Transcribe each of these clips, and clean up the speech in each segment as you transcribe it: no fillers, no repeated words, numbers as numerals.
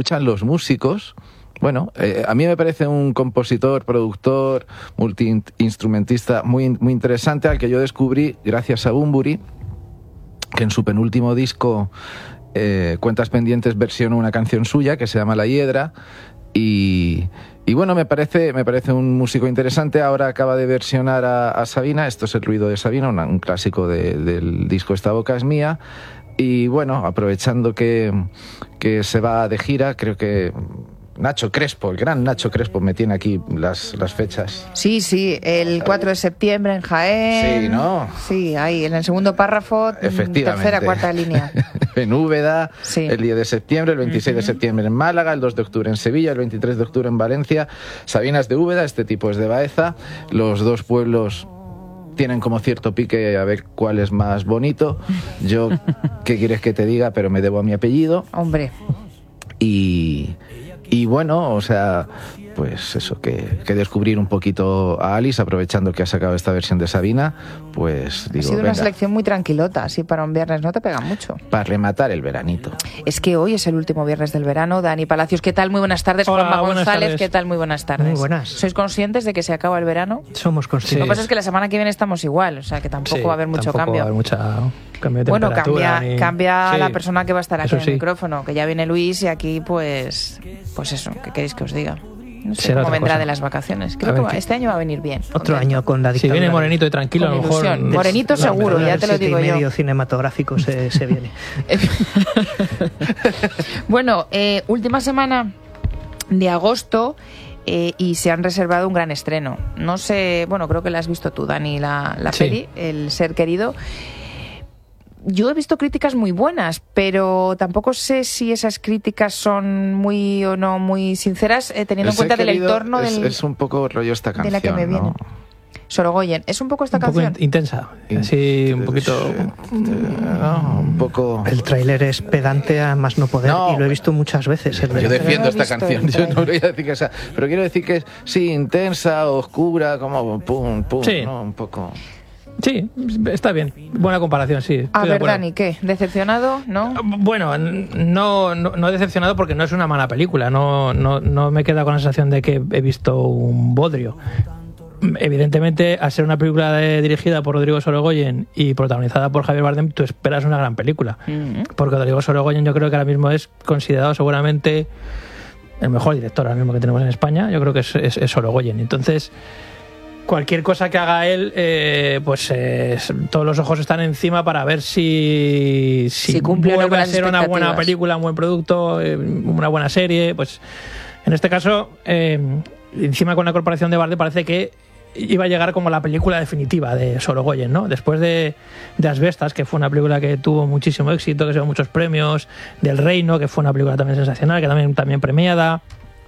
escuchan los músicos. Bueno, a mí me parece un compositor, productor, multiinstrumentista muy interesante, al que yo descubrí gracias a Bunbury, que en su penúltimo disco, Cuentas Pendientes, versionó una canción suya que se llama La Hiedra, y bueno, me parece un músico interesante. Ahora acaba de versionar a Sabina. Esto es El ruido de Sabina, un clásico del disco Esta boca es mía. Y bueno, aprovechando que se va de gira, creo que Nacho Crespo, el gran Nacho Crespo, me tiene aquí las fechas. Sí, el 4 de septiembre en Jaén. Sí, ¿no? Sí, ahí, en el segundo párrafo, tercera, cuarta línea. En Úbeda, sí. El 10 de septiembre, el 26 de septiembre en Málaga, el 2 de octubre en Sevilla, el 23 de octubre en Valencia. Sabina es de Úbeda, este tipo es de Baeza. Los dos pueblos tienen como cierto pique a ver cuál es más bonito. Yo, ¿qué quieres que te diga? Pero me debo a mi apellido. Hombre. Y bueno, o sea, pues eso, que descubrir un poquito a Alice, aprovechando que ha sacado esta versión de Sabina, pues digo, ha sido venga, una selección muy tranquilota, así para un viernes, no te pega mucho. para rematar el veranito. Es que hoy es el último viernes del verano. Dani Palacios, ¿qué tal? Muy buenas tardes. Hola, Juanma buenas González, tardes. ¿qué tal? Muy buenas tardes. Muy buenas. ¿Sois conscientes de que se acaba el verano? Somos conscientes. Lo que pasa es que la semana que viene estamos igual, o sea que tampoco va a haber mucho cambio. Va a haber mucho cambio de Bueno, temperatura. cambia Sí, la persona que va a estar aquí eso en el sí. micrófono, que ya viene Luis y aquí pues eso, ¿qué queréis que os diga? No sé Será cómo otra vendrá cosa. de las vacaciones. A Creo ver que qué- este año va a venir bien. Otro contento. año con la Si dictadura. viene morenito y tranquilo, a Con lo mejor... ilusión. Morenito seguro, ya te lo digo yo. Medio cinematográfico se viene. Bueno, última semana de agosto y se han reservado un gran estreno. No sé, bueno, creo que la has visto tú, Dani, la Sí. peli, El ser querido. Yo he visto críticas muy buenas, pero tampoco sé si esas críticas son muy o no muy sinceras, teniendo en cuenta del entorno es un poco rollo esta de canción, la que me viene. ¿no? Sorogoyen, ¿es un poco esta Un poco canción? intensa, así un poquito... Un poco... El tráiler es pedante a más no poder No. y lo he visto muchas veces. El Yo verano. defiendo he esta visto canción, el yo no tráiler. voy a decir que sea, pero quiero decir que es, sí, intensa, oscura, como pum, pum, Sí. ¿no? Un poco... Sí, está bien. Buena comparación, sí. A estoy de ver, acuerdo. Dani, ¿qué? ¿Decepcionado? ¿No? Bueno, no he decepcionado porque no es una mala película. No me queda con la sensación de que he visto un bodrio. Evidentemente, al ser una película dirigida por Rodrigo Sorogoyen y protagonizada por Javier Bardem, tú esperas una gran película. Porque Rodrigo Sorogoyen yo creo que ahora mismo es considerado seguramente el mejor director ahora mismo que tenemos en España. Yo creo que es Sorogoyen. Entonces, cualquier cosa que haga él, todos los ojos están encima para ver si cumple o no vuelve con a las ser una buena expectativas. película, un buen producto, una buena serie. Pues en este caso, encima con la corporación de Bardem parece que iba a llegar como la película definitiva de Sorogoyen, ¿no? Después de Asbestas, que fue una película que tuvo muchísimo éxito, que se dio muchos premios, del Reino, que fue una película también sensacional, que también premiada.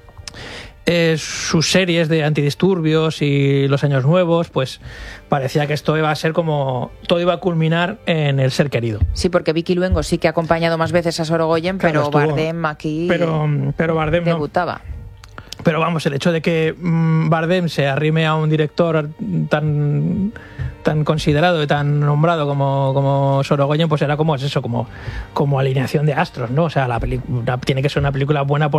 Sus series de antidisturbios y Los Años Nuevos, pues parecía que esto iba a ser como... Todo iba a culminar en El ser querido. Sí, porque Vicky Luengo sí que ha acompañado más veces a Sorogoyen, Claro, pero estuvo. Bardem aquí Pero Bardem no. debutaba. Pero vamos, el hecho de que Bardem se arrime a un director tan considerado y tan nombrado como Sorogoyen, pues era como es eso, como alineación de astros, ¿no? O sea, la película tiene que ser una película buena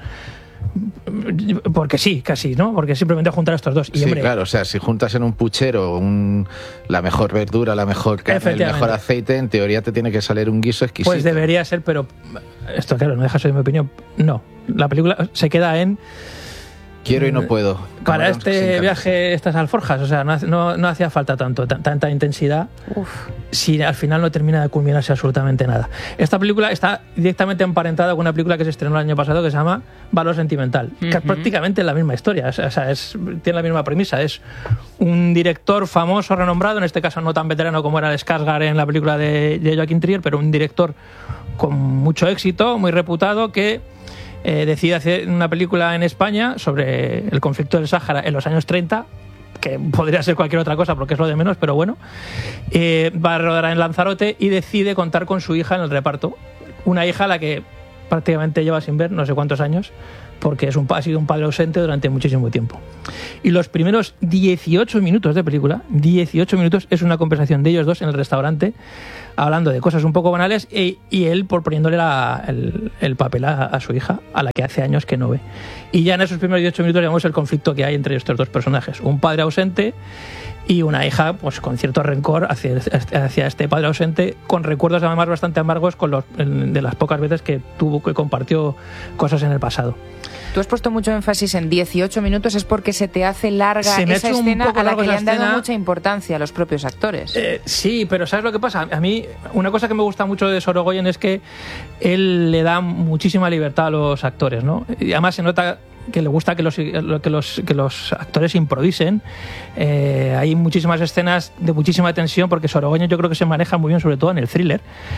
porque sí, casi, ¿no? Porque simplemente juntar a estos dos. Y, Sí, hombre, claro, o sea, si juntas en un puchero la mejor verdura, la mejor carne, el Efectivamente. mejor aceite, en teoría te tiene que salir un guiso exquisito. pues debería ser, pero esto, claro, no deja de ser mi opinión. No, la película se queda en... Quiero y no puedo. Para Camarón sin este camisa. viaje, estas alforjas, o sea, no hacía falta tanta intensidad si al final no termina de culminarse absolutamente nada. Esta película está directamente emparentada con una película que se estrenó el año pasado que se llama Valor Sentimental, que es prácticamente la misma historia, o sea, tiene la misma premisa. Es un director famoso, renombrado, en este caso no tan veterano como era el Skarsgård en la película de Joaquin Trier, pero un director con mucho éxito, muy reputado, que decide hacer una película en España sobre el conflicto del Sáhara en los años 30, que podría ser cualquier otra cosa porque es lo de menos, pero bueno. Va a rodar en Lanzarote y decide contar con su hija en el reparto. Una hija a la que prácticamente lleva sin ver no sé cuántos años, porque ha sido un padre ausente durante muchísimo tiempo. Y los primeros 18 minutos de película, 18 minutos, es una conversación de ellos dos en el restaurante, hablando de cosas un poco banales, y él poniéndole el papel a su hija, a la que hace años que no ve. Y ya en esos primeros 18 minutos vemos el conflicto que hay entre estos dos personajes. Un padre ausente y una hija pues con cierto rencor hacia este padre ausente, con recuerdos además bastante amargos de las pocas veces que compartió cosas en el pasado. Tú has puesto mucho énfasis en 18 minutos, es porque se te hace larga esa escena a la que le han dado mucha importancia a los propios actores. Sí, pero ¿sabes lo que pasa? A mí, una cosa que me gusta mucho de Sorogoyen es que él le da muchísima libertad a los actores, ¿no? Y además se nota que le gusta que los actores improvisen. Hay muchísimas escenas de muchísima tensión, porque Sorogoyen yo creo que se maneja muy bien, sobre todo en el thriller.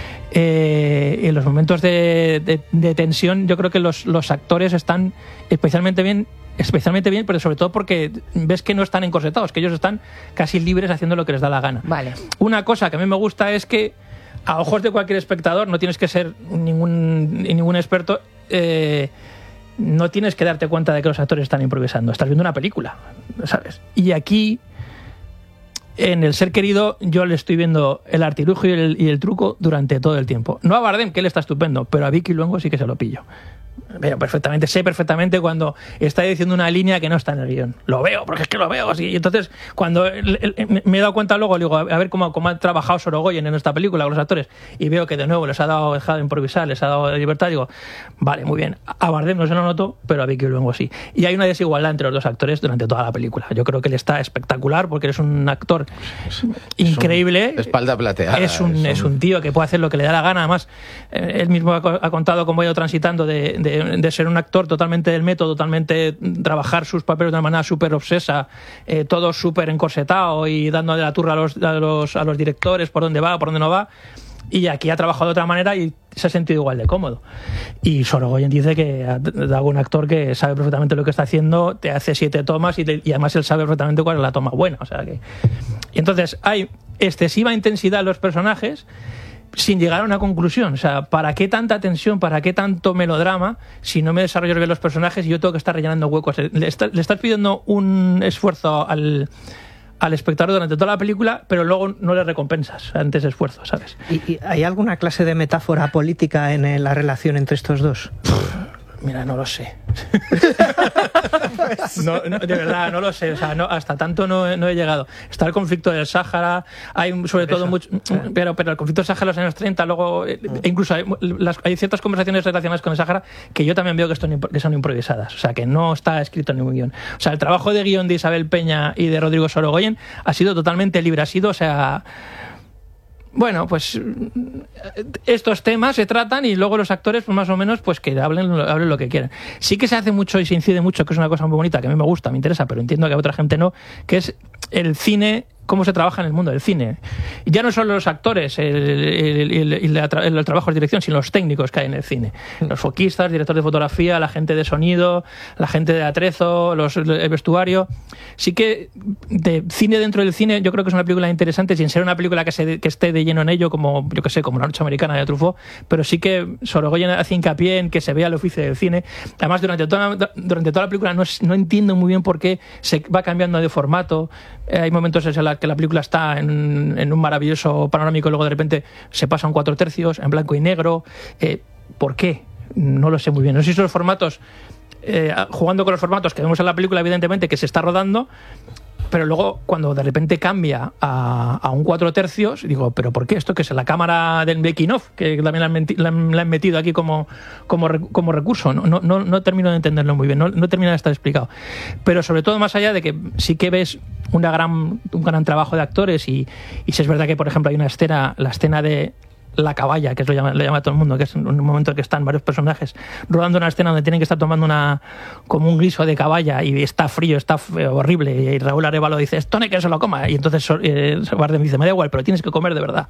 En los momentos de tensión yo creo que los actores están especialmente bien, pero sobre todo porque ves que no están encorsetados, que ellos están casi libres haciendo lo que les da la gana. Vale. Una cosa que a mí me gusta es que a ojos de cualquier espectador, no tienes que ser ningún experto, no tienes que darte cuenta de que los actores están improvisando. Estás viendo una película, ¿sabes? Y aquí, en El ser querido, yo le estoy viendo el artilugio y el truco durante todo el tiempo. No a Bardem, que él está estupendo, pero a Vicky Luengo sí que se lo pillo. Sé perfectamente cuando está diciendo una línea que no está en el guión. Lo veo, porque es que lo veo. Y entonces, cuando me he dado cuenta luego, digo, a ver cómo ha trabajado Sorogoyen en esta película con los actores, y veo que de nuevo les ha dejado improvisar, les ha dado libertad, digo, vale, muy bien. A Bardem no se lo noto, pero a Vicky Luengo sí. Y hay una desigualdad entre los dos actores durante toda la película. Yo creo que él está espectacular, porque eres un actor increíble. Espalda plateada. Es un tío que puede hacer lo que le da la gana. Además, él mismo ha contado cómo ha ido transitando de ser un actor totalmente del método, totalmente trabajar sus papeles de una manera súper obsesa, todo súper encorsetado y dándole la turra a los directores por dónde va, por dónde no va. Y aquí ha trabajado de otra manera y se ha sentido igual de cómodo. Y Sorogoyen dice que ha dado un actor que sabe perfectamente lo que está haciendo, te hace 7 tomas y además él sabe perfectamente cuál es la toma buena. O sea que... Y entonces hay excesiva intensidad en los personajes sin llegar a una conclusión. O sea, ¿para qué tanta tensión? ¿Para qué tanto melodrama si no me desarrollo bien los personajes y yo tengo que estar rellenando huecos? Le estás pidiendo un esfuerzo al espectador durante toda la película, pero luego no le recompensas ante ese esfuerzo, ¿sabes? ¿Y hay alguna clase de metáfora política en la relación entre estos dos? Mira, no lo sé. No, de verdad, no lo sé. O sea, hasta tanto no he llegado. Está el conflicto del Sáhara, hay sobre todo mucho, pero el conflicto del Sáhara en los años 30, luego incluso hay ciertas conversaciones relacionadas con el Sáhara que yo también veo que son improvisadas. O sea, que no está escrito en ningún guión. O sea, el trabajo de guión de Isabel Peña y de Rodrigo Sorogoyen ha sido totalmente libre. Ha sido, o sea... Bueno, pues estos temas se tratan y luego los actores, pues más o menos, pues que hablen lo que quieran. Sí que se hace mucho y se incide mucho, que es una cosa muy bonita, que a mí me gusta, me interesa, pero entiendo que a otra gente no, que es el cine, cómo se trabaja en el mundo del cine. Y ya no solo los actores, el trabajo de dirección, sino los técnicos que hay en el cine. Los foquistas, directores de fotografía, la gente de sonido, la gente de atrezo, el vestuario. Sí que de cine dentro del cine, yo creo que es una película interesante, sin ser una película que esté de lleno en ello, como, yo que sé, como La noche americana de Truffaut, pero sí que Sorogoyen hace hincapié en que se vea el oficio del cine. Además, durante toda la película no entiendo muy bien por qué se va cambiando de formato. Hay momentos en los que la película está en un maravilloso panorámico y luego de repente se pasa a un 4/3 en blanco y negro. ¿Por qué? No lo sé muy bien. No sé si son los formatos, jugando con los formatos que vemos en la película, evidentemente, que se está rodando, pero luego cuando de repente cambia a un 4/3, digo, ¿pero por qué? Esto que es la cámara del making of, que también la han metido aquí como recurso. No termino de entenderlo muy bien, no termina de estar explicado. Pero sobre todo, más allá de que sí que ves un gran trabajo de actores y si es verdad que, por ejemplo, hay una escena, la escena de la caballa, que es lo llama todo el mundo, que es un momento en que están varios personajes rodando una escena donde tienen que estar tomando como un guiso de caballa y está frío, está horrible, y Raúl Arévalo dice, esto no hay que se lo coma, y entonces Bardem dice, me da igual, pero tienes que comer de verdad.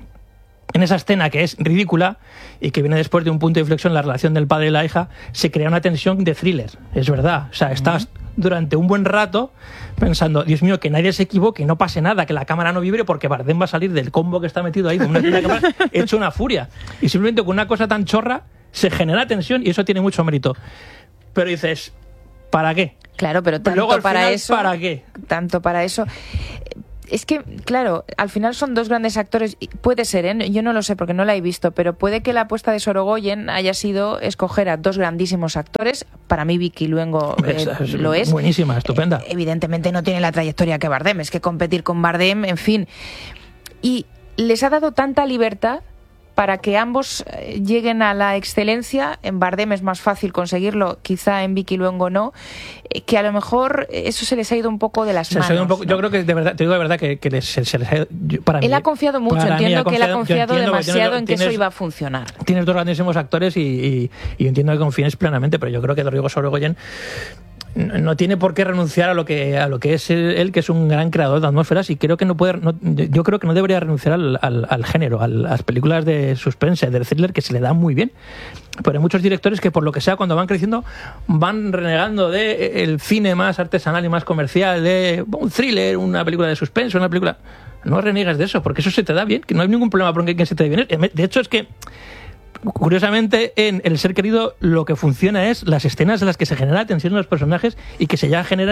En esa escena, que es ridícula y que viene después de un punto de inflexión en la relación del padre y la hija, se crea una tensión de thriller, es verdad. O sea, estás durante un buen rato pensando, Dios mío, que nadie se equivoque, no pase nada, que la cámara no vibre, porque Bardem va a salir del combo que está metido ahí, con una cámara hecho una furia. Y simplemente con una cosa tan chorra se genera tensión y eso tiene mucho mérito. Pero dices, ¿para qué? Claro, pero tanto luego, al para final, eso... ¿para qué? Tanto para eso... Es que, claro, al final son dos grandes actores. Puede ser, ¿eh? Yo no lo sé porque no la he visto, pero puede que la apuesta de Sorogoyen haya sido escoger a dos grandísimos actores. Para mí Vicky Luengo lo es. Buenísima, estupenda. Evidentemente no tiene la trayectoria que Bardem, es que competir con Bardem, en fin. Y les ha dado tanta libertad para que ambos lleguen a la excelencia. En Bardem es más fácil conseguirlo, quizá en Vicky Luengo no, que a lo mejor eso se les ha ido un poco de las manos. Un poco, ¿no? Yo creo que, de verdad, te digo de verdad, que se les ha ido... Él ha confiado mucho, entiendo que él ha confiado demasiado en que eso iba a funcionar. Tienes dos grandísimos actores y entiendo que confíes plenamente, pero yo creo que Rodrigo Sorogoyen no tiene por qué renunciar a lo que es él, que es un gran creador de atmósferas, y creo que yo creo que no debería renunciar al género, a las películas de suspense, del thriller, que se le dan muy bien. Pero hay muchos directores que, por lo que sea, cuando van creciendo, van renegando de el cine más artesanal y más comercial, de un thriller, una película de suspense, una película... No reniegues de eso, porque eso se te da bien, que no hay ningún problema por que se te dé bien. De hecho, es que curiosamente, en El ser querido lo que funciona es las escenas en las que se genera tensión en los personajes y que se ya genera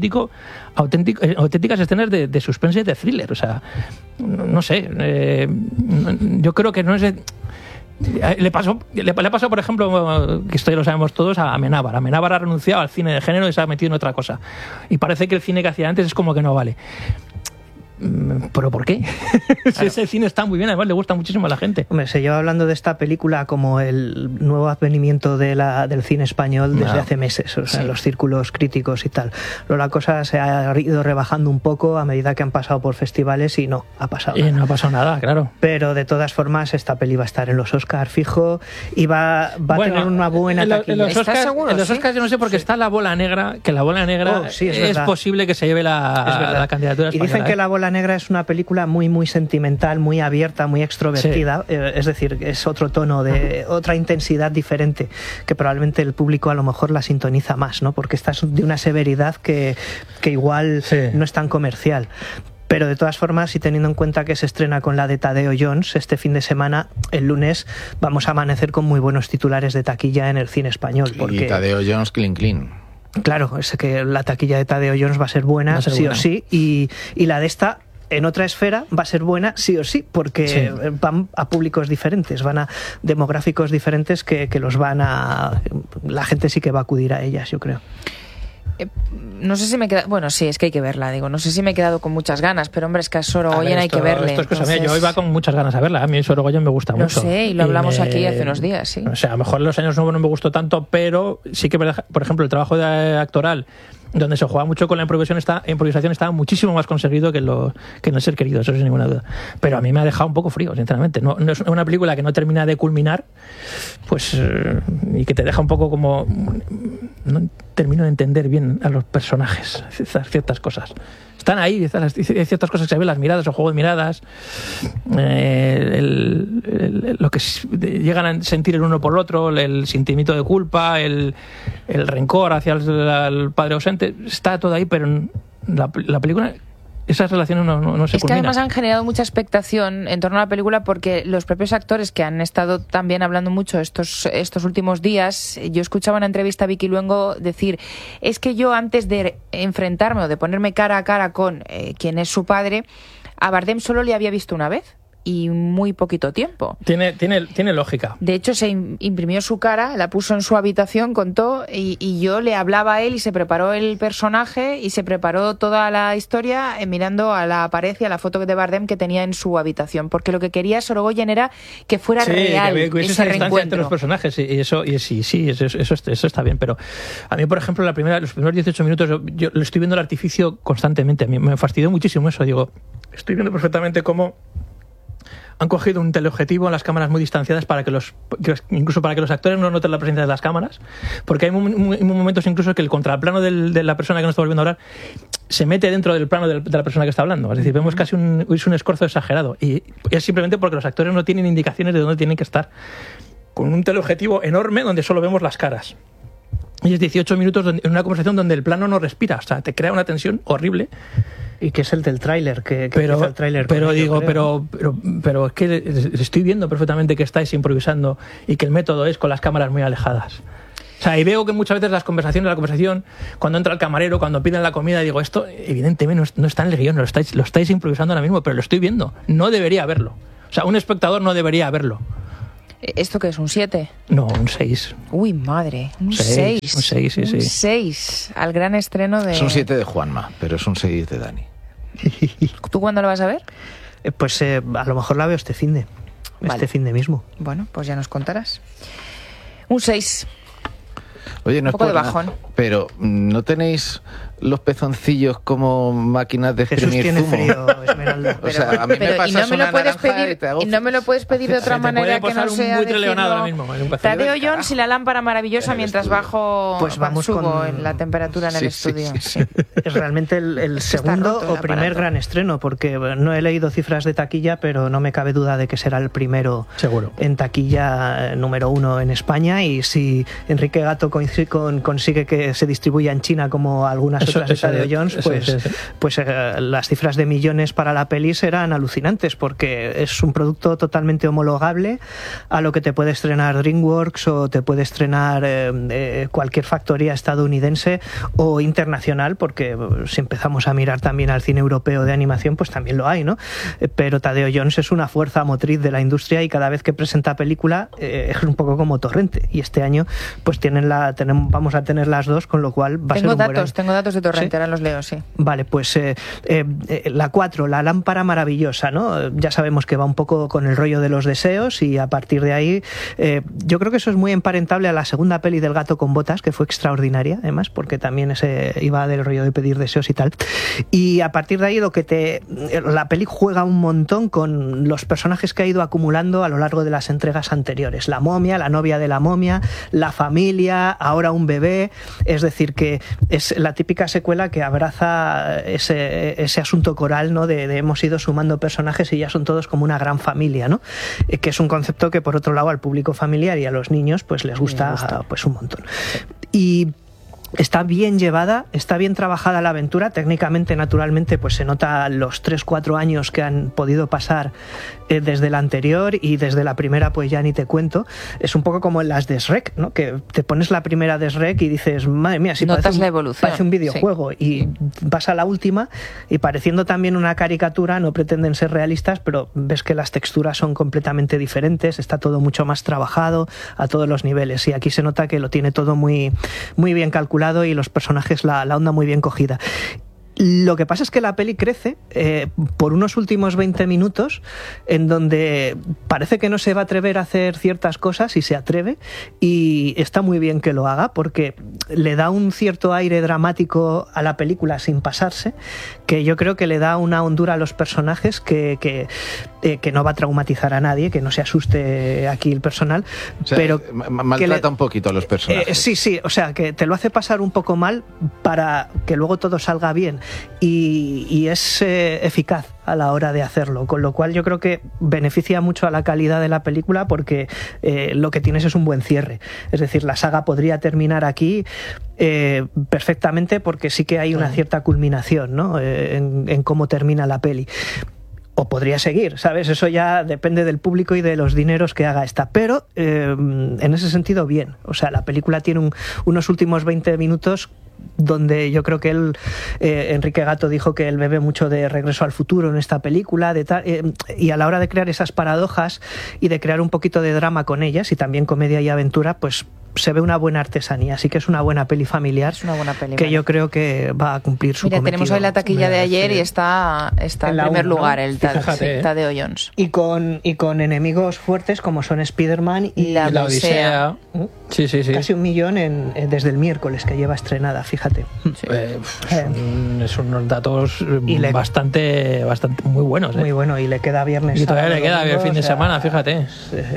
auténticas escenas de suspense y de thriller. O sea, no sé, yo creo que no es... Le pasó, por ejemplo, que esto ya lo sabemos todos, a Amenábar. Amenábar ha renunciado al cine de género y se ha metido en otra cosa. Y parece que el cine que hacía antes es como que no vale. ¿Pero por qué? Claro. Ese cine está muy bien, además le gusta muchísimo a la gente. Hombre, se lleva hablando de esta película como el nuevo advenimiento del cine español desde hace meses, o sea, en los círculos críticos y tal. Luego la cosa se ha ido rebajando un poco a medida que han pasado por festivales y no ha pasado nada. No ha pasado nada, claro. Pero de todas formas esta peli va a estar en los Oscar fijo y va a tener una buena taquilla. En los Oscars yo no sé, porque está La Bola Negra, que La Bola Negra es posible que se lleve la candidatura española. Y dicen que La Bola Negra es una película muy muy sentimental, muy abierta, muy extrovertida, es decir, es otro tono, otra intensidad diferente, que probablemente el público a lo mejor la sintoniza más, ¿no? Porque esta es de una severidad que igual no es tan comercial. Pero de todas formas, y teniendo en cuenta que se estrena con la de Tadeo Jones este fin de semana, el lunes vamos a amanecer con muy buenos titulares de taquilla en el cine español. Porque... Y Tadeo Jones, clean. Claro, es que la taquilla de Tadeo Jones va a ser buena, o sí, y la de esta, en otra esfera, va a ser buena sí o sí, porque van a públicos diferentes, van a demográficos diferentes que los van a... La gente sí que va a acudir a ellas, yo creo. No sé si me queda... Bueno, sí, es que hay que verla, digo. No sé si me he quedado con muchas ganas, pero hombre, es que a Sorogoyen hay que verle. Esto es cosa mía. Yo iba con muchas ganas a verla. A mí Sorogoyen me gusta mucho. Lo sé, y lo hablamos aquí hace unos días, sí. O sea, a lo mejor en los años nuevos no me gustó tanto, pero sí que, por ejemplo, el trabajo actoral, donde se juega mucho con la improvisación, estaba muchísimo más conseguido que en El ser querido, eso sin ninguna duda. Pero a mí me ha dejado un poco frío, sinceramente. No es una película que no termina de culminar, pues, y que te deja un poco como... No termino de entender bien a los personajes, ciertas cosas. Están ahí, hay ciertas cosas que se ven, las miradas, el juego de miradas, lo que llegan a sentir el uno por el otro, el sentimiento de culpa, el rencor hacia el padre ausente, está todo ahí, pero la película... Esas relaciones no se culminan. Es que además han generado mucha expectación en torno a la película porque los propios actores que han estado también hablando mucho estos últimos días, yo escuchaba una entrevista a Vicky Luengo decir, es que yo antes de enfrentarme o de ponerme cara a cara con quien es su padre, a Bardem solo le había visto una vez. Y muy poquito tiempo. Tiene lógica. De hecho, se imprimió su cara, la puso en su habitación, contó, y yo le hablaba a él y se preparó el personaje y se preparó toda la historia mirando a la pared y a la foto de Bardem que tenía en su habitación, porque lo que quería Sorogoyen era que fuera real que ese ese reencuentro entre los personajes, y eso está bien, pero a mí, por ejemplo, los primeros 18 minutos yo lo estoy viendo el artificio constantemente, a mí me fastidió muchísimo eso, digo, estoy viendo perfectamente cómo han cogido un teleobjetivo en las cámaras muy distanciadas incluso para que los actores no noten la presencia de las cámaras, porque hay momentos incluso que el contraplano de la persona que nos está volviendo a hablar se mete dentro del plano de la persona que está hablando, es decir, vemos casi un escorzo exagerado, y es simplemente porque los actores no tienen indicaciones de dónde tienen que estar, con un teleobjetivo enorme donde solo vemos las caras. Y es 18 minutos en una conversación donde el plano no respira, o sea, te crea una tensión horrible Y que es el del tráiler, pero el tráiler. Pero es que estoy viendo perfectamente que estáis improvisando y que el método es con las cámaras muy alejadas. O sea, y veo que muchas veces la conversación, cuando entra el camarero, cuando piden la comida, digo, esto evidentemente no está en el guión, lo estáis improvisando ahora mismo, pero lo estoy viendo. No debería haberlo. O sea, un espectador no debería haberlo. ¿Esto qué es, un 7? No, un 6. Uy, madre, un 6. Un 6, sí. Un 6 al gran estreno de... Es un 7 de Juanma, pero es un 6 de Dani. ¿Tú cuándo lo vas a ver? Pues a lo mejor la veo este finde. Vale. Este finde mismo. Bueno, pues ya nos contarás. Un 6. Oye, no un poco es de por bajón. nada, pero ¿no tenéis los pezoncillos como máquinas de Jesús exprimir tiene zumo? frío, Esmeralda. O sea, a mí me pasas y no me lo una puedes naranja pedir, y te hago... y no me lo puedes pedir de otra Se te manera puede que no pasar un sea buitre leonado ahora diciendo, mismo en un café. Tadeo Jones y la lámpara maravillosa mientras bajo Pues vamos subo con- en la temperatura en el estudio. Sí. Es realmente el Está segundo roto el o primer aparato. gran estreno, porque no he leído cifras de taquilla, pero no me cabe duda de que será el primero Seguro. en taquilla número 1 en España. Y si Enrique Gato consigue que se distribuya en China como algunas otras de Tadeo Jones, pues las cifras de millones para la peli serán alucinantes, porque es un producto totalmente homologable a lo que te puede estrenar DreamWorks o te puede estrenar cualquier factoría estadounidense o internacional, porque si empezamos a mirar también al cine europeo de animación, pues también lo hay, ¿no? Pero Tadeo Jones es una fuerza motriz de la industria y cada vez que presenta película es un poco como Torrente, y este año pues vamos a tener las dos, con lo cual va a ser un buen año. Tengo datos de Torrente, ¿Sí? ahora los leo, sí. Vale, pues la 4, la lámpara maravillosa, ¿no? Ya sabemos que va un poco con el rollo de los deseos, y a partir de ahí yo creo que eso es muy emparentable a la segunda peli del Gato con Botas, que fue extraordinaria, además, porque también iba del rollo de pedir deseos y tal. Y a partir de ahí la peli juega un montón con los personajes que ha ido acumulando a lo largo de las entregas anteriores. La momia, la novia de la momia, la familia, ahora un bebé. Es decir, que es la típica secuela que abraza ese asunto coral, ¿no? De hemos ido sumando personajes y ya son todos como una gran familia, ¿no? Que es un concepto que, por otro lado, al público familiar y a los niños pues les gusta. Pues un montón. Y está bien llevada, está bien trabajada la aventura. Técnicamente, naturalmente, pues se nota los 3-4 años que han podido pasar desde la anterior, y desde la primera pues ya ni te cuento. Es un poco como en las de Shrek, ¿no? Que te pones la primera de Shrek y dices, madre mía, si notas la evolución. Parece un videojuego, sí. Y vas a la última y pareciendo también una caricatura, no pretenden ser realistas, pero ves que las texturas son completamente diferentes, está todo mucho más trabajado a todos los niveles, y aquí se nota que lo tiene todo muy, muy bien calculado y los personajes la onda muy bien cogida. Lo que pasa es que la peli crece por unos últimos 20 minutos en donde parece que no se va a atrever a hacer ciertas cosas, y se atreve, y está muy bien que lo haga, porque le da un cierto aire dramático a la película sin pasarse, que yo creo que le da una hondura a los personajes que no va a traumatizar a nadie, que no se asuste aquí el personal, o sea, pero maltrata un poquito a los personajes. Sí, o sea, que te lo hace pasar un poco mal para que luego todo salga bien, y es eficaz a la hora de hacerlo, con lo cual yo creo que beneficia mucho a la calidad de la película, porque lo que tienes es un buen cierre. Es decir, la saga podría terminar aquí perfectamente, porque sí que hay una cierta culminación, ¿no? En cómo termina la peli. O podría seguir, ¿sabes? Eso ya depende del público y de los dineros que haga esta. Pero en ese sentido, bien. O sea, la película tiene unos últimos 20 minutos donde yo creo que Enrique Gato dijo que él bebe mucho de Regreso al Futuro en esta película, y a la hora de crear esas paradojas y de crear un poquito de drama con ellas, y también comedia y aventura, pues se ve una buena artesanía. Así que es una buena peli familiar, es una buena peli, que yo creo que va a cumplir su cometido. Tenemos ahí la taquilla de ayer, y está en primer lugar, ¿no? El Tadeo Jones. Y con enemigos fuertes como son Spider-Man y la Odisea. Sí. Casi 1 millón desde el miércoles que lleva estrenada, fíjate. Sí. Son unos datos bastante muy buenos. Muy bueno, y le queda viernes. Y todavía le queda el fin de semana, fíjate.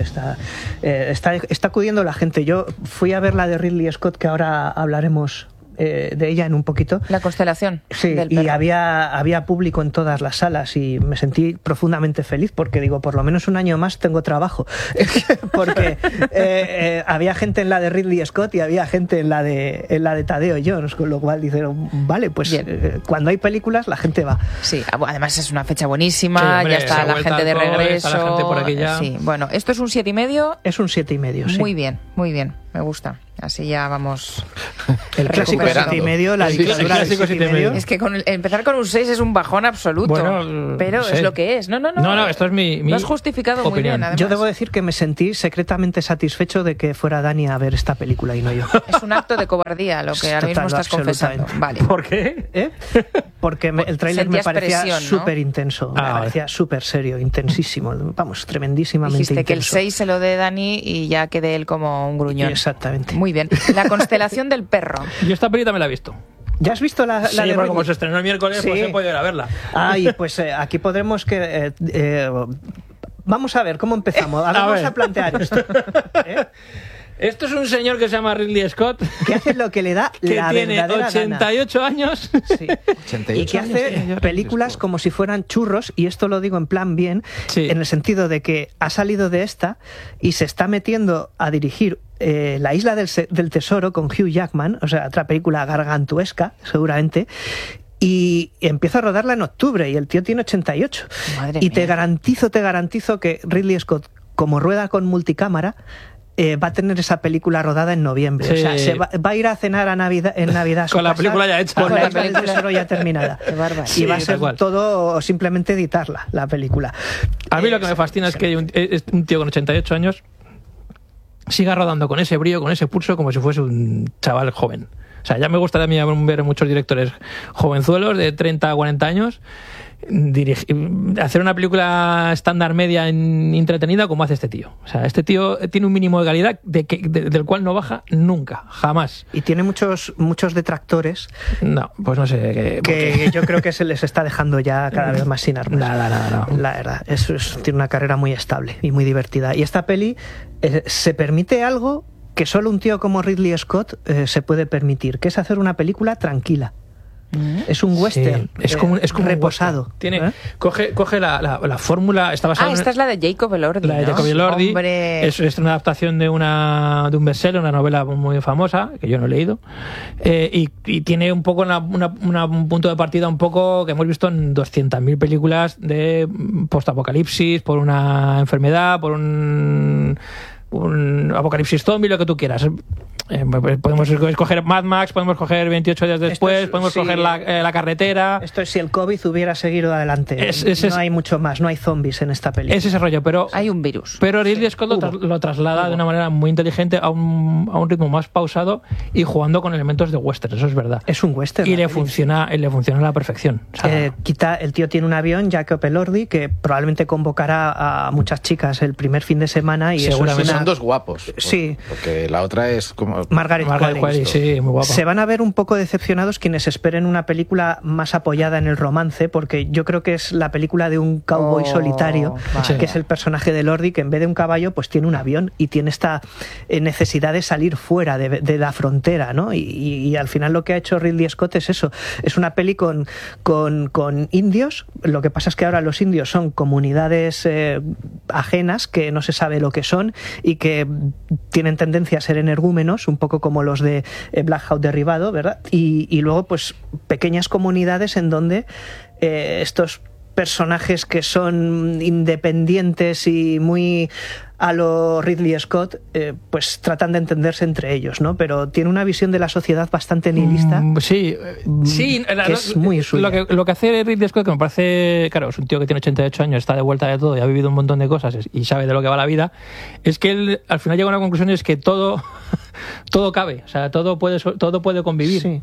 Está acudiendo la gente. Yo fui a ver la de Ridley Scott, que ahora hablaremos de ella en un poquito. La constelación. Sí, del y perro. había público en todas las salas y me sentí profundamente feliz porque digo, por lo menos un año más tengo trabajo. Porque había gente en la de Ridley Scott y había gente en la de Tadeo Jones, con lo cual dijeron, vale, pues cuando hay películas la gente va. Sí, además es una fecha buenísima, Sí, hombre, ya está la gente de regreso. Está la gente por aquí ya. Sí, bueno, esto es un 7,5. Es un 7,5, sí. Muy bien, me gusta. Así ya vamos. El clásico recuperando. 7,5, la Sí, dictadura el clásico del 7,5. Es que empezar con un 6 es un bajón absoluto. Bueno, pero sí. es lo que es. No, esto es mi lo has justificado muy opinión. bien, además. Yo debo decir que me sentí secretamente satisfecho de que fuera Dani a ver esta película y no yo. Es un acto de cobardía lo que ahora mismo Total, estás confesando. absolutamente. Vale. ¿Por qué? ¿Eh? Porque el tráiler me Sentías parecía presión, ¿no? súper intenso, me vale. parecía súper serio, intensísimo, vamos, tremendísimamente Dijiste intenso. que el 6 se lo dé Dani y ya quede él como un gruñón. Exactamente. Muy bien. La constelación del perro. Yo esta película me la he visto. ¿Ya has visto la Sí, de porque Ridley? como se estrenó el miércoles, Sí. pues he podido ir a verla. Ay, pues aquí podremos que... vamos a ver, ¿cómo empezamos? Vamos a plantear esto. ¿Eh? Esto es un señor que se llama Ridley Scott, Que hace lo que le da que la tiene verdadera 88 años. gana. Sí. 88 Y que años hace tiene ya películas Ridley como si fueran churros, y esto lo digo en plan bien, Sí. en el sentido de que ha salido de esta y se está metiendo a dirigir La Isla del Tesoro con Hugh Jackman, o sea, otra película gargantuesca, seguramente, y empieza a rodarla en octubre, y el tío tiene 88. Madre y mía. te garantizo que Ridley Scott, como rueda con multicámara, va a tener esa película rodada en noviembre. Sí. O sea, se va a ir a cenar en Navidad a su Con la casa película ya hecha. con Con la la Isla del película. Tesoro ya terminada. Qué bárbaro. Y va a Sí, ser tal cual. todo simplemente editarla, la película. A mí lo que me fascina es que un tío con 88 años siga rodando con ese brío, con ese pulso, como si fuese un chaval joven. O sea, ya me gustaría a mí ver muchos directores jovenzuelos de 30 a 40 años hacer una película estándar media entretenida como hace este tío. O sea, este tío tiene un mínimo de calidad del cual no baja nunca, jamás. Y tiene muchos detractores No, pues no sé. que yo creo que se les está dejando ya cada vez más sin armas. Nada. La verdad, tiene una carrera muy estable y muy divertida. Y esta peli se permite algo que solo un tío como Ridley Scott se puede permitir, que es hacer una película tranquila. Es un western, Sí, es como un reposado. western. Tiene, coge la fórmula. Está basada Esta es la de Jacob Elordi, La de ¿no? Jacob Elordi. Hombre. Es una adaptación de un bestseller, una novela muy famosa, que yo no he leído. Y tiene un poco un punto de partida un poco que hemos visto en 200.000 películas de postapocalipsis, por una enfermedad, por un apocalipsis zombie, lo que tú quieras. Podemos escoger Mad Max, podemos escoger 28 días después, podemos coger la carretera. Esto es si el COVID hubiera seguido adelante. No hay mucho más, no hay zombies en esta película. Es ese rollo, pero Hay un virus. Pero Ridley Scott lo traslada de una manera muy inteligente a un ritmo más pausado y jugando con elementos de western, eso es verdad. Es un western. Y le funciona a la perfección. O sea, El tío tiene un avión, Jacob Elordi, que probablemente convocará a muchas chicas el primer fin de semana. Y Seguramente. eso es Son dos guapos. Sí. Porque la otra es como... Margaret Qualley. sí, muy guapa. Se van a ver un poco decepcionados quienes esperen una película más apoyada en el romance, porque yo creo que es la película de un cowboy solitario, vale. que es el personaje de Lordi, que en vez de un caballo pues tiene un avión y tiene esta necesidad de salir fuera de la frontera, ¿no? Y al final lo que ha hecho Ridley Scott es eso, es una peli con indios. Lo que pasa es que ahora los indios son comunidades ajenas que no se sabe lo que son y que tienen tendencia a ser energúmenos, un poco como los de Black Hawk Derribado, ¿verdad? Y luego pues pequeñas comunidades en donde estos personajes que son independientes y muy a lo Ridley Scott, pues tratan de entenderse entre ellos, ¿no? Pero tiene una visión de la sociedad bastante nihilista. Sí, que es muy suya. Lo que hace Ridley Scott, que me parece, claro, es un tío que tiene 88 años, está de vuelta de todo y ha vivido un montón de cosas y sabe de lo que va la vida, es que él al final llega a una conclusión, y es que todo cabe, o sea, todo puede convivir. Sí.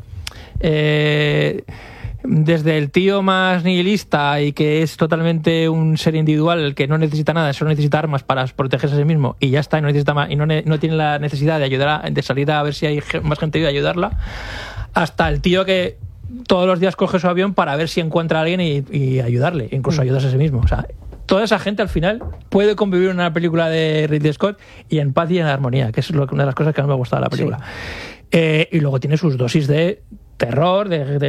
Desde el tío más nihilista y que es totalmente un ser individual que no necesita nada, solo necesita armas para protegerse a sí mismo y ya está, y no necesita más, y no tiene la necesidad de salir a ver si hay más gente y ayudarla, hasta el tío que todos los días coge su avión para ver si encuentra a alguien y ayudarle, incluso ayudarse a sí mismo. O sea, toda esa gente al final puede convivir en una película de Ridley Scott y en paz y en armonía, que es una de las cosas que más me ha gustado de la película. Y luego tiene sus dosis de terror,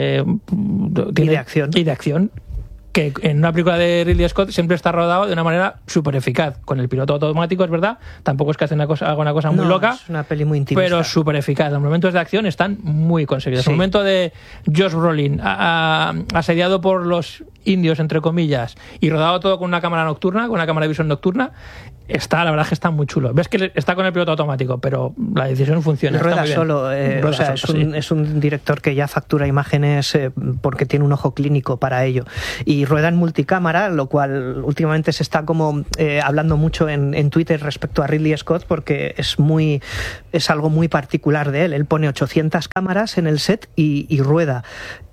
y de acción. Que en una película de Ridley Scott siempre está rodado de una manera súper eficaz. Con el piloto automático, es verdad. Tampoco es que hace haga una cosa muy loca. Es una peli muy intimista. Pero súper eficaz. Los momentos de acción están muy conseguidos. Sí. El momento de Josh Brolin asediado por los indios, entre comillas, y rodado todo con una cámara nocturna, con una cámara de visión nocturna, la verdad es que está muy chulo. Ves que está con el piloto automático, pero la decisión funciona. Rueda solo. Es un director que ya factura imágenes porque tiene un ojo clínico para ello. Y rueda en multicámara, lo cual últimamente se está como hablando mucho en Twitter respecto a Ridley Scott, porque es algo muy particular de él. Él pone 800 cámaras en el set y rueda.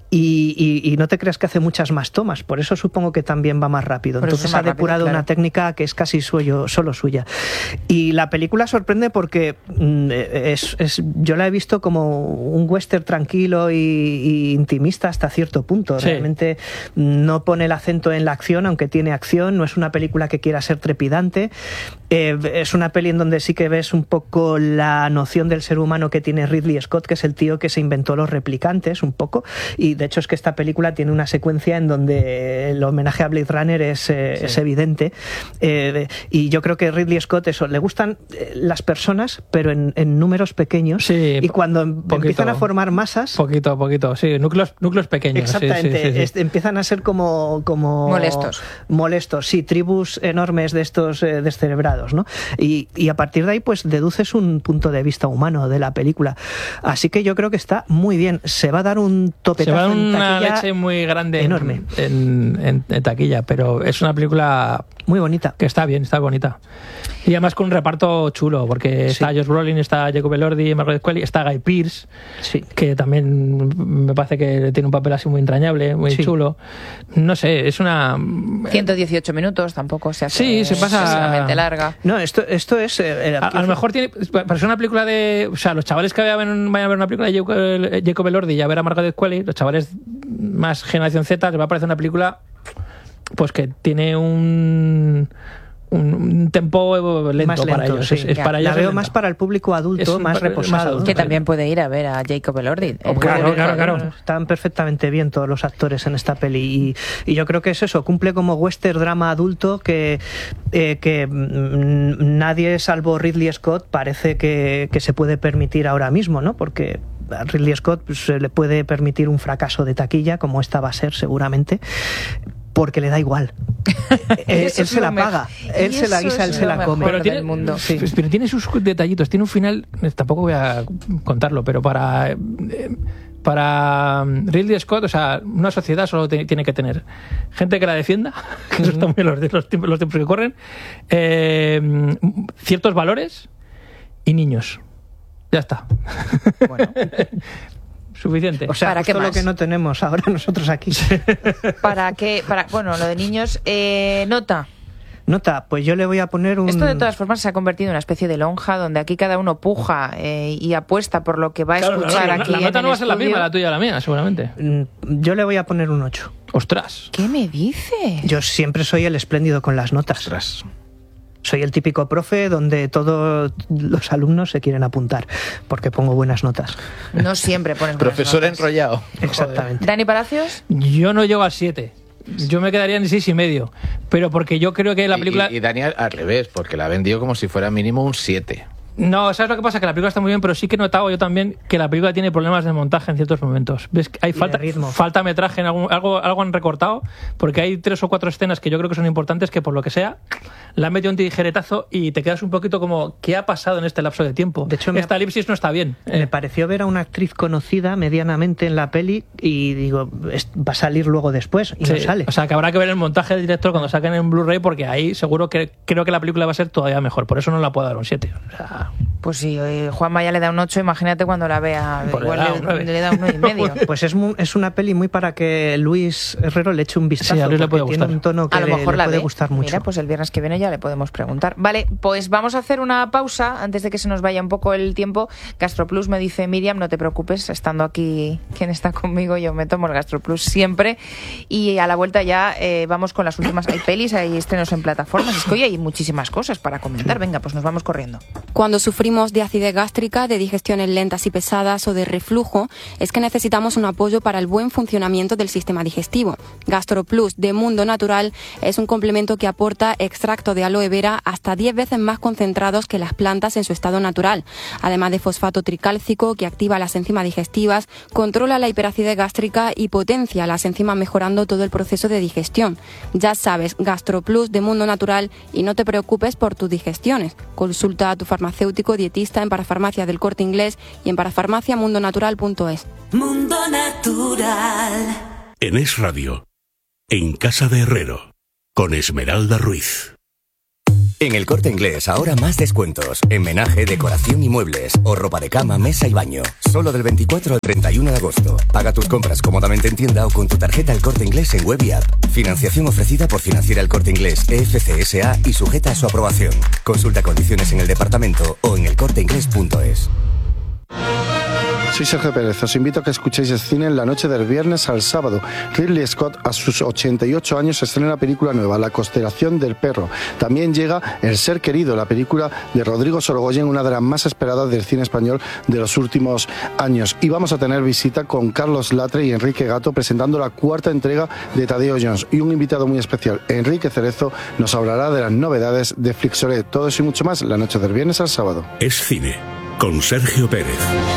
Y no te creas que hace muchas más tomas, por eso supongo que también va más rápido. Entonces ha depurado una técnica que es casi solo suya. Y la película sorprende porque yo la he visto como un western tranquilo y intimista hasta cierto punto. Sí. Realmente no pone el acento en la acción, aunque tiene acción. No es una película que quiera ser trepidante. Es una peli en donde sí que ves un poco la noción del ser humano que tiene Ridley Scott, que es el tío que se inventó los replicantes un poco. Y de hecho es que esta película tiene una secuencia en donde el homenaje a Blade Runner es evidente. Y yo creo que Ridley Scott le gustan las personas, pero en números pequeños. Sí, y cuando empiezan a formar masas... Poquito, sí, núcleos pequeños. Exactamente, sí. Empiezan a ser como molestos, sí, tribus enormes de estos descerebrados, ¿no? Y a partir de ahí pues deduces un punto de vista humano de la película. Así que yo creo que está muy bien. Se va a dar un topetazo en una leche muy grande, enorme en taquilla, pero es una película muy bonita, que está bien, está bonita, y además con un reparto chulo, porque está Josh Brolin, está Jacob Elordi, Margaret Qualley, está Guy Pearce, que también me parece que tiene un papel así muy entrañable, muy chulo. No sé, es una 118 minutos, tampoco se hace se pasa excesivamente larga. No, esto es a lo mejor tiene, para ser una película de, o sea, los chavales que vayan a ver una película de Jacob Elordi y a ver a Margaret Qualley, los chavales más generación Z, les va a parecer una película pues que tiene un tempo lento para ellos. Sí. Para ellos la veo más para el público adulto, más reposado. Que también puede ir a ver a Jacob Elordi. Claro. Están perfectamente bien todos los actores en esta peli. Y yo creo que es eso, cumple como western drama adulto que nadie, salvo Ridley Scott, parece que se puede permitir ahora mismo, ¿no? Porque a Ridley Scott se le puede permitir un fracaso de taquilla, como esta va a ser seguramente, porque le da igual. Él se la paga, él se la guisa, él se la come. Pero tiene sus detallitos, tiene un final, tampoco voy a contarlo, pero para Ridley Scott, o sea, una sociedad solo tiene que tener gente que la defienda, que eso está muy en los tiempos que corren, ciertos valores y niños. Ya está. Bueno. Suficiente. O sea, ¿para qué todo más? Lo que no tenemos ahora nosotros aquí. Bueno, lo de niños, Nota, pues yo le voy a poner un... Esto de todas formas se ha convertido en una especie de lonja donde aquí cada uno puja y apuesta por lo que va a escuchar aquí. La nota no va a ser la misma, la tuya o la mía, seguramente. Yo le voy a poner un 8. ¡Ostras! ¿Qué me dices? Yo siempre soy el espléndido con las notas. ¡Ostras! Soy el típico profe donde todos los alumnos se quieren apuntar porque pongo buenas notas. No siempre pones buenas Profesor notas. enrollado. Exactamente. ¿Dani Palacios? Yo no llego al 7. Yo me quedaría en 6,5. Pero porque yo creo que la película... Y Dani al revés, porque la ha vendido como si fuera mínimo un 7. No, ¿sabes lo que pasa? Que la película está muy bien, pero sí que he notado yo también que la película tiene problemas de montaje en ciertos momentos. ¿Ves? Hay falta metraje, en algo han recortado, porque hay 3 o 4 escenas que yo creo que son importantes, que por lo que sea, la han metido un tijeretazo y te quedas un poquito como, ¿qué ha pasado en este lapso de tiempo? De hecho, esta elipsis no está bien. Me pareció ver a una actriz conocida medianamente en la peli y digo, va a salir luego después y no sale. O sea, que habrá que ver el montaje del director cuando saquen en Blu-ray, porque ahí seguro que creo que la película va a ser todavía mejor. Por eso no la puedo dar un 7. O sea... Pues si Juanma ya le da un 8, imagínate cuando la vea. Pues igual le da un 9,5. Pues es una peli muy para que Luis Herrero le eche un vistazo. Sí, a Luis le puede tiene gustar. Un tono que a lo mejor le puede gustar mucho. Mira, pues el viernes que viene ya le podemos preguntar. Vale, pues vamos a hacer una pausa antes de que se nos vaya un poco el tiempo. GastroPlus me dice Miriam, no te preocupes, estando aquí quien está conmigo, yo me tomo el GastroPlus siempre. Y a la vuelta ya vamos con las últimas. Hay pelis, hay estrenos en plataformas. Es que hoy hay muchísimas cosas para comentar. Venga, pues nos vamos corriendo. Cuando Cuando sufrimos de acidez gástrica, de digestiones lentas y pesadas o de reflujo, es que necesitamos un apoyo para el buen funcionamiento del sistema digestivo. GastroPlus de Mundo Natural es un complemento que aporta extracto de aloe vera hasta 10 veces más concentrados que las plantas en su estado natural, además de fosfato tricálcico que activa las enzimas digestivas, controla la hiperacidez gástrica y potencia las enzimas mejorando todo el proceso de digestión. Ya sabes, GastroPlus de Mundo Natural y no te preocupes por tus digestiones. Consulta a tu farmacéutico dietista en Parafarmacia del Corte Inglés y en parafarmaciamundonatural.es. Mundo Natural. En Es Radio, en Casa de Herrero, con Esmeralda Ruiz. En El Corte Inglés ahora más descuentos. En menaje, decoración y muebles. O ropa de cama, mesa y baño. Solo del 24 al 31 de agosto. Paga tus compras cómodamente en tienda o con tu tarjeta El Corte Inglés en web y app. Financiación ofrecida por Financiera El Corte Inglés EFC S.A. y sujeta a su aprobación. Consulta condiciones en el departamento o en elcorteinglés.es. Soy Sergio Pérez, os invito a que escuchéis el cine en la noche del viernes al sábado. Ridley Scott, a sus 88 años, estrena una película nueva, La constelación del perro. También llega El ser querido, la película de Rodrigo Sorogoyen, una de las más esperadas del cine español de los últimos años. Y vamos a tener visita con Carlos Latre y Enrique Gato presentando la 4ª entrega de Tadeo Jones. Y un invitado muy especial, Enrique Cerezo, nos hablará de las novedades de Flixolé. Todo eso y mucho más la noche del viernes al sábado. Es cine, con Sergio Pérez.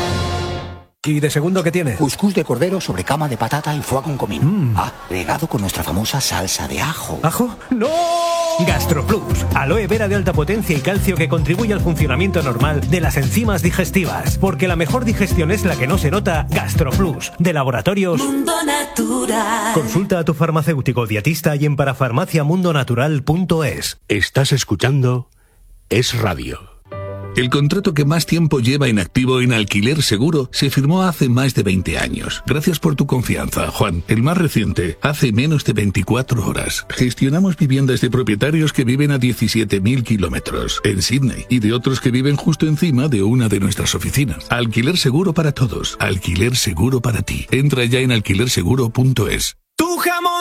¿Y de segundo qué tiene? Cuscús de cordero sobre cama de patata y foie con comino. Regado con nuestra famosa salsa de ajo. ¿Ajo? ¡No! GastroPlus, aloe vera de alta potencia y calcio que contribuye al funcionamiento normal de las enzimas digestivas. Porque la mejor digestión es la que no se nota. GastroPlus, de Laboratorios Mundo Natural. Consulta a tu farmacéutico dietista y en parafarmaciamundonatural.es. Estás escuchando Es Radio. El contrato que más tiempo lleva en activo en Alquiler Seguro se firmó hace más de 20 años. Gracias por tu confianza, Juan. El más reciente, hace menos de 24 horas. Gestionamos viviendas de propietarios que viven a 17.000 kilómetros en Sydney y de otros que viven justo encima de una de nuestras oficinas. Alquiler Seguro para todos. Alquiler Seguro para ti. Entra ya en alquilerseguro.es. ¡Tu jamón